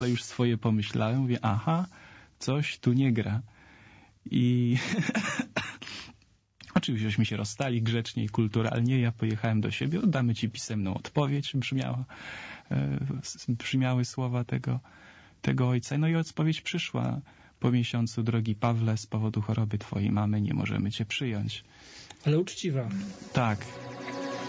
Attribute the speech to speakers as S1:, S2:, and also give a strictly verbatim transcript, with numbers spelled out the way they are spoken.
S1: ale już swoje pomyślałem, mówię, aha, coś tu nie gra. I oczywiście żeśmy się rozstali grzecznie i kulturalnie. Ja pojechałem do siebie, oddamy ci pisemną odpowiedź, brzmiała, e, brzmiały słowa tego, tego ojca. No i odpowiedź przyszła po miesiącu: drogi Pawle, z powodu choroby twojej mamy nie możemy cię przyjąć.
S2: Ale uczciwa.
S1: Tak.